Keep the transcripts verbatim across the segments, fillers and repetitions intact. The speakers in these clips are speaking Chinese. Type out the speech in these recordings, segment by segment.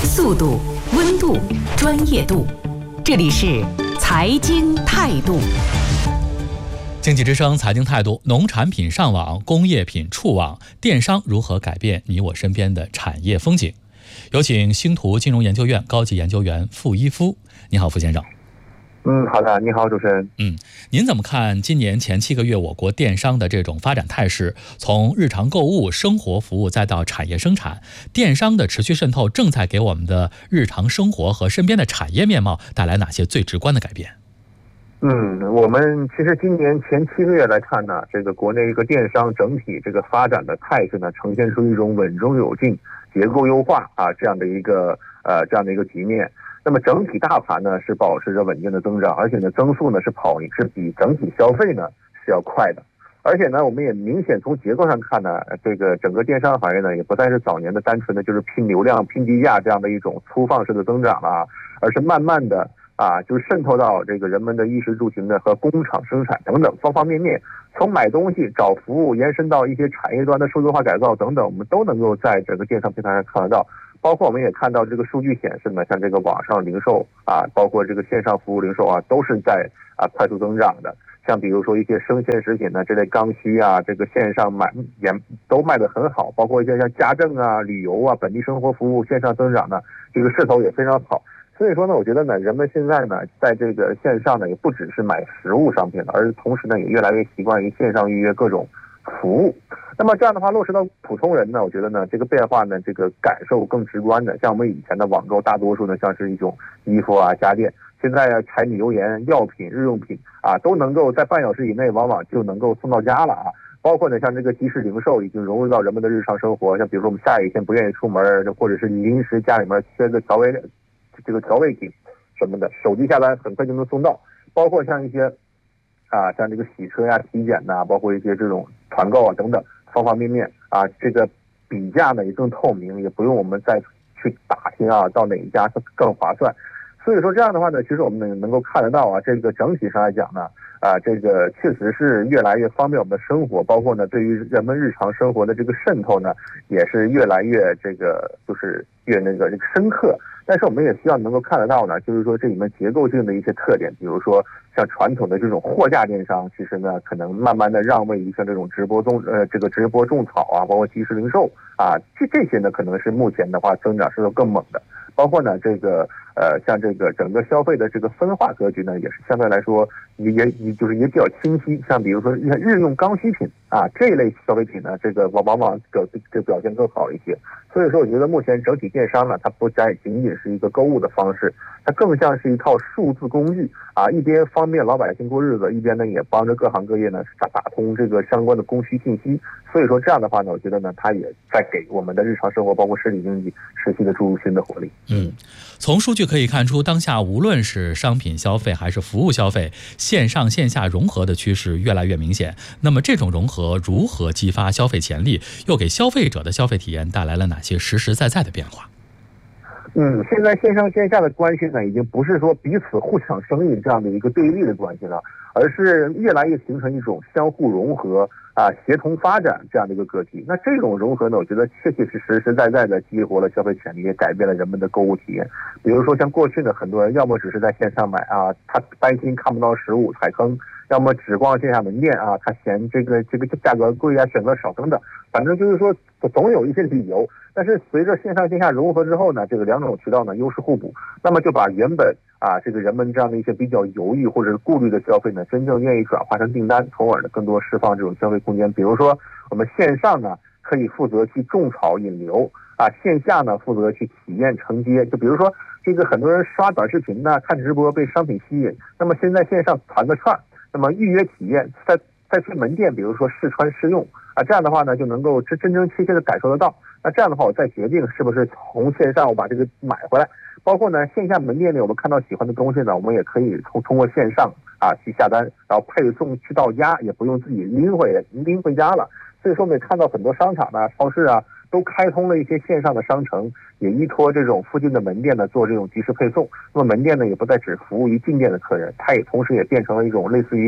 速度、温度、专业度，这里是财经态度。经济之声财经态度，农产品上网，工业品触网，电商如何改变你我身边的产业风景？有请星图金融研究院高级研究员傅一夫。你好，傅先生。 嗯，好的，你好，主持人。 嗯，您怎么看今年前七个月我国电商的这种发展态势？从日常购物、生活服务再到产业生产，电商的持续渗透正在给我们的日常生活和身边的产业面貌带来哪些最直观的改变？ 嗯，我们其实今年前七个月来看呢，这个国内一个电商整体这个发展的态势呢，呈现出一种稳中有进、结构优化啊这样的一个呃这样的一个局面。那么整体大盘呢是保持着稳定的增长，而且呢增速呢是跑是比整体消费呢是要快的。而且呢我们也明显从结构上看呢，这个整个电商行业呢也不再是早年的单纯的就是拼流量、拼低价这样的一种粗放式的增长了，而是慢慢的啊就是渗透到这个人们的衣食住行的和工厂生产等等方方面面，从买东西找服务延伸到一些产业端的数字化改造等等，我们都能够在整个电商平台上看得到。包括我们也看到这个数据显示呢，像这个网上零售啊，包括这个线上服务零售啊，都是在啊快速增长的。像比如说一些生鲜食品呢，这类刚需啊，这个线上买也都卖得很好。包括一些像家政啊、旅游啊、本地生活服务线上增长呢，这个势头也非常好。所以说呢，我觉得呢，人们现在呢，在这个线上呢，也不只是买实物商品了，而同时呢，也越来越习惯于线上预约各种服务。那么这样的话落实到普通人呢，我觉得呢这个变化呢这个感受更直观的。像我们以前的网购大多数呢像是一种衣服啊家电，现在啊柴米油盐药品日用品啊都能够在半小时以内往往就能够送到家了啊。包括呢像这个即时零售已经融入到人们的日常生活，像比如说我们下雨天不愿意出门，或者是临时家里面缺个调味这个调味品什么的，手机下单很快就能送到。包括像一些啊像这个洗车呀、体检呐、包括一些这种团购啊等等方方面面啊，这个比价呢也更透明，也不用我们再去打听啊到哪一家更划算。所以说这样的话呢，其实我们能够看得到啊，这个整体上来讲呢，啊这个确实是越来越方便我们的生活，包括呢对于人们日常生活的这个渗透呢，也是越来越这个就是越那个这个深刻。但是我们也希望能够看得到呢，就是说这里面结构性的一些特点，比如说像传统的这种货架电商，其实呢可能慢慢的让位于像这种直播种呃这个直播种草啊，包括即时零售啊，这这些呢可能是目前的话增长是更猛的。包括呢这个呃像这个整个消费的这个分化格局呢，也是相对来说也也也就是也比较清晰。像比如说日用刚需品啊这一类消费品呢，这个往往往表这表现更好一些。所以说我觉得目前整体电商呢，它不再仅仅是一个购物的方式，它更像是一套数字工具啊，一边方便老百姓过日子，一边呢也帮着各行各业呢打打通这个相关的供需信息。所以说这样的话呢，我觉得呢它也在给我们的日常生活包括实体经济持续的注入新的活力。 嗯，从数据可以看出，当下无论是商品消费还是服务消费，线上线下融合的趋势越来越明显。那么这种融合如何激发消费潜力，又给消费者的消费体验带来了哪些实实在在的变化？ 嗯，现在线上线下的关系呢，已经不是说彼此互抢生意这样的一个对立的关系了，而是越来越形成一种相互融合啊、协同发展这样的一个个体。那这种融合呢，我觉得确确实实实在在的激活了消费潜力，也改变了人们的购物体验。比如说像过去呢，很多人要么只是在线上买啊，他担心看不到实物踩坑；要么只逛线下门店啊，他嫌这个这个价格贵啊，选择少等等。反正就是说总有一些理由。但是随着线上线下融合之后呢，这个两种渠道呢优势互补，那么就把原本啊这个人们这样的一些比较犹豫或者是顾虑的消费呢，真正愿意转化成订单，从而呢更多释放这种消费空间。比如说我们线上呢可以负责去种草引流啊，线下呢负责去体验承接。就比如说这个很多人刷短视频呢，看直播被商品吸引，那么现在线上团个串，那么预约体验，再再去门店，比如说试穿试用啊，这样的话呢就能够真真真切切的感受得到。那这样的话，我再决定是不是从线上我把这个买回来。包括呢线下门店里我们看到喜欢的东西呢，我们也可以通通过线上啊去下单，然后配送去到家，也不用自己拎回拎回家了。所以说我们也看到很多商场啊、超市啊都开通了一些线上的商城，也依托这种附近的门店呢做这种即时配送。那么门店呢也不再只服务于进店的客人，它也同时也变成了一种类似于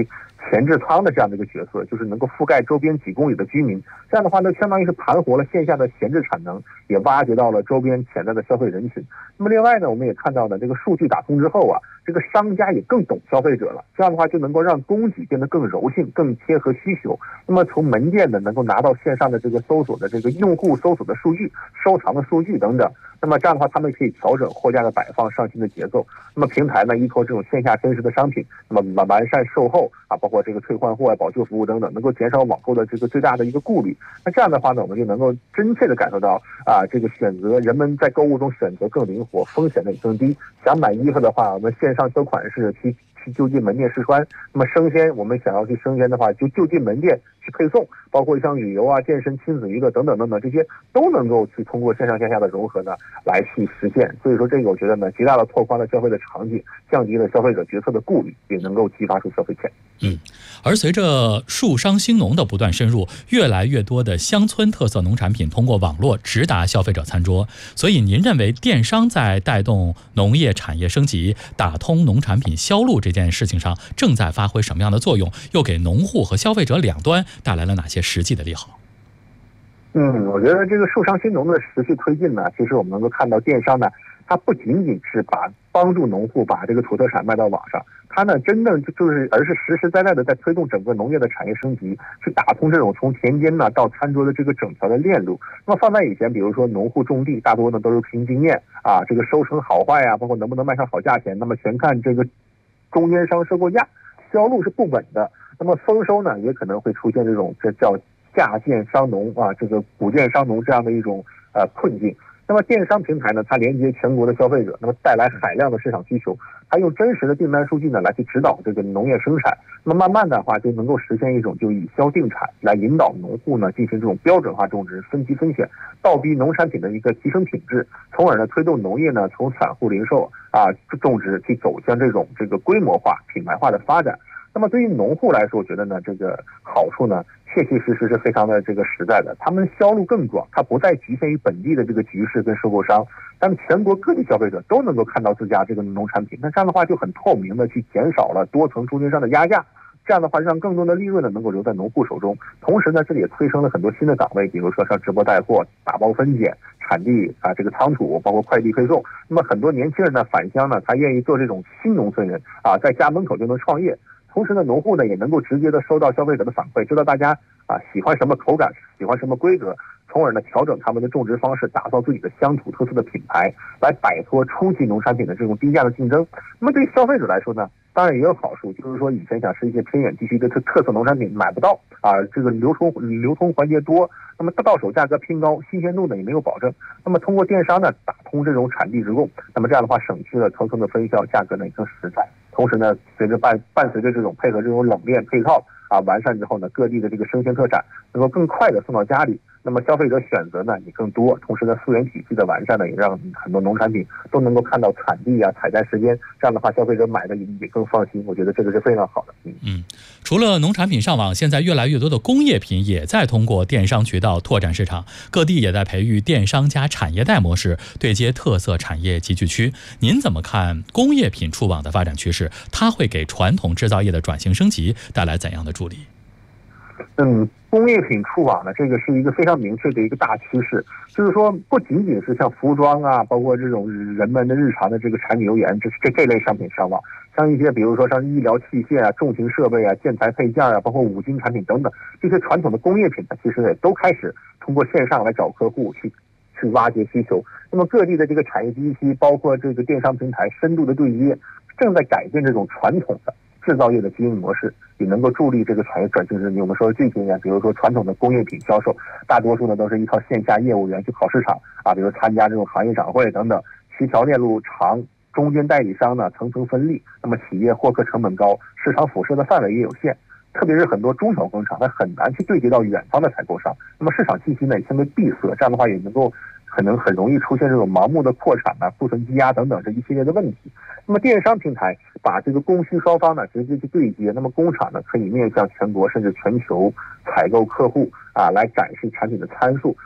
前置仓的这样的一个角色，就是能够覆盖周边几公里的居民。这样的话呢，相当于是盘活了线下的闲置产能，也挖掘到了周边潜在的消费人群。那么另外呢，我们也看到呢，这个数据打通之后啊，这个商家也更懂消费者了。这样的话就能够让供给变得更柔性、更贴合需求。那么从门店呢，能够拿到线上的这个搜索的这个用户搜索的数据、收藏的数据等等。那么这样的话，他们可以调整货架的摆放、上新的结构。那么平台呢，依托这种线下真实的商品，那么完完善售后啊，包括这个退换货、保旧服务等等，能够减少网购的这个最大的一个顾虑。那这样的话呢，我们就能够真切的感受到啊，这个选择人们在购物中选择更灵活，风险呢也更低。想买衣服的话，我们线上挑款式去去就近门店试穿。那么生鲜，我们想要去生鲜的话，就就近门店去配送。包括像旅游啊、健身、亲子娱乐等等等等，这些都能够去通过线上线下的融合呢，来去实现。所以说，这个我觉得呢，极大的拓宽了消费的场景，降低了消费者决策的顾虑，也能够激发出消费潜力。 嗯，而随着树商兴农的不断深入，越来越多的乡村特色农产品通过网络直达消费者餐桌。所以，您认为电商在带动农业产业升级、打通农产品销路这件事情上，正在发挥什么样的作用？又给农户和消费者两端带来了哪些实际的利好？ 嗯，我觉得这个树商兴农的持续推进呢，其实我们能够看到电商呢，它不仅仅是把帮助农户把这个土特产卖到网上，它呢真正就是而是实实在在的在推动整个农业的产业升级，去打通这种从田间呢到餐桌的这个整条的链路。那么放在以前，比如说农户种地，大多呢都是凭经验啊，这个收成好坏呀，包括能不能卖上好价钱，那么全看这个中间商收购价，销路是不稳的。那么丰收呢，也可能会出现这种这叫价贱商农啊，这个谷贱商农这样的一种呃困境。那么电商平台呢，它连接全国的消费者，那么带来海量的市场需求，它用真实的订单数据呢来去指导这个农业生产。那么慢慢的话，就能够实现一种就以销定产，来引导农户呢进行这种标准化种植、分级分选，倒逼农产品的一个提升品质，从而呢推动农业呢从散户零售啊种植去走向这种这个规模化、品牌化的发展。那么对于农户来说，我觉得呢，这个好处呢，切切实实是非常的这个实在的。他们销路更广，它不再局限于本地的这个集市跟收购商，但是全国各地消费者都能够看到自家这个农产品。那这样的话就很透明的去减少了多层中间商的压价。这样的话，让更多的利润呢能够留在农户手中。同时呢，这里也催生了很多新的岗位，比如说像直播带货、打包分拣、产地啊这个仓储，包括快递配送。那么很多年轻人呢返乡呢，他愿意做这种新农村人啊，在家门口就能创业。同时呢，农户呢也能够直接的收到消费者的反馈，知道大家啊喜欢什么口感，喜欢什么规格，从而呢调整他们的种植方式，打造自己的乡土特色的品牌，来摆脱初级农产品的这种低价的竞争。那么对于消费者来说呢，当然也有好处，就是说以前想吃一些偏远地区的特特色农产品买不到啊，这个流通流通环节多，那么到手价格偏高，新鲜度呢也没有保证。那么通过电商呢打通这种产地直供，那么这样的话省去了层层的分销，价格呢也更实在。同时呢，随着伴伴随着这种配合这种冷链配套啊完善之后呢，各地的这个生鲜特产能够更快的送到家里，那么消费者选择呢也更多。同时呢，溯源体系的完善呢，也让很多农产品都能够看到产地啊、采摘时间，这样的话消费者买的也也更放心。我觉得这个是非常好的。嗯嗯，除了农产品上网，现在越来越多的工业品也在通过电商渠道拓展市场，各地也在培育电商加产业带模式，对接特色产业集聚区。您怎么看工业品触网的发展趋势？它会给传统制造业的转型升级带来怎样的助力？ 嗯，工业品触网呢，这个是一个非常明确的一个大趋势，就是说不仅仅是像服装啊，包括这种人们的日常的这个柴米油盐这这这类商品上网，像一些比如说像医疗器械啊、重型设备啊、建材配件啊，包括五金产品等等，这些传统的工业品呢，其实也都开始通过线上来找客户去去挖掘需求。那么各地的这个产业机器，包括这个电商平台深度的对接，正在改变这种传统的制造业的经营模式，也能够助力这个产业转型升级。我们说的最经验，比如说传统的工业品销售，大多数呢都是依靠线下业务员去跑市场啊，比如参加这种行业展会等等，协调链路长，中间代理商呢层层分立，那么企业获客成本高，市场辐射的范围也有限。特别是很多中小工厂，它很难去对接到远方的采购商，那么市场信息呢也相对闭塞，这样的话也能够可能很容易出现这种盲目的扩产啊、库存积压等等这一系列的问题。那么电商平台把这个供需双方呢直接去对接，那么工厂呢可以面向全国甚至全球采购客户啊来展示产品的参数，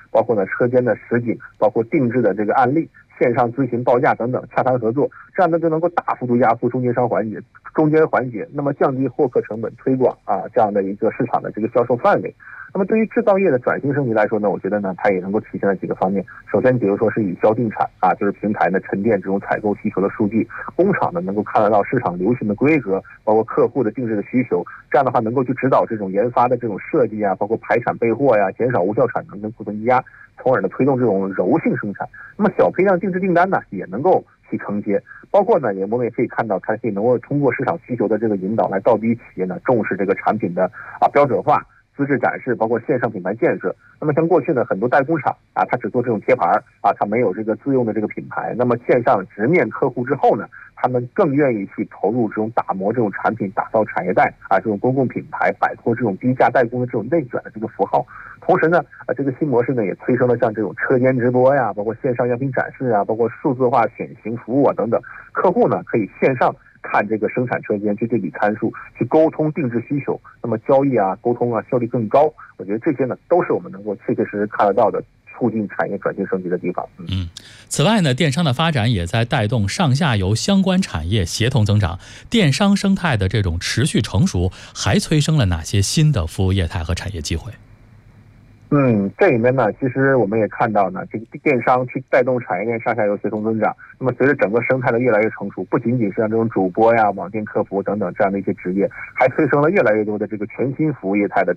包括呢车间的实景，包括定制的这个案例、线上咨询报价等等，洽谈合作，这样呢就能够大幅度压缩中间商环节、中间环节，那么降低获客成本、推广啊这样的一个市场的这个销售范围。那么对于制造业的转型升级来说呢，我觉得呢，它也能够体现在几个方面。首先，比如说是以销定产啊，就是平台呢沉淀这种采购需求的数据，工厂呢能够看得到市场流行的规格，包括客户的定制的需求，这样的话能够去指导这种研发的这种设计啊，包括排产备货呀，减少无效产能跟库存积压，从而呢推动这种柔性生产。那么小批量定制订单呢也能够去承接，包括呢也我们也可以看到，它可以能够通过市场需求的这个引导来倒逼企业呢重视这个产品的啊标准化、资质展示，包括线上品牌建设。那么像过去呢，很多代工厂啊，它只做这种贴牌啊，它没有这个自用的这个品牌。那么线上直面客户之后呢，他们更愿意去投入这种打磨这种产品，打造产业带啊，这种公共品牌，摆脱这种低价代工的这种内卷的这个符号。同时呢，啊，这个新模式呢也催生了像这种车间直播呀，包括线上样品展示啊，包括数字化选型服务啊等等。客户呢可以线上看这个生产车间，去对比参数，去沟通定制需求，那么交易啊、沟通啊效率更高。我觉得这些呢都是我们能够切切实实看得到的促进产业转型升级的地方。 嗯，嗯此外呢，电商的发展也在带动上下游相关产业协同增长。电商生态的这种持续成熟，还催生了哪些新的服务业态和产业机会？ 嗯，这里面呢，其实我们也看到呢，这个电商去带动产业链上下游协同增长。那么随着整个生态的越来越成熟，不仅仅是像这种主播呀、网店客服等等这样的一些职业，还催生了越来越多的这个全新服务业态的